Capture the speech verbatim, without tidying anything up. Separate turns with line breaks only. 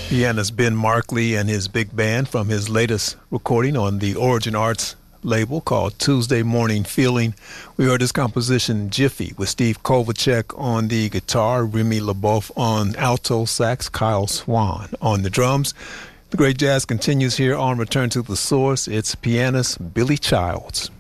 Pianist Ben Markley and his big band from his latest recording on the Origin Arts label called Tuesday Morning Feeling. We heard his composition Jiffy with Steve Kovacek on the guitar, Remy LaBeouf on alto sax, Kyle Swan on the drums. The great jazz continues here on Return to the Source. It's pianist Billy Childs.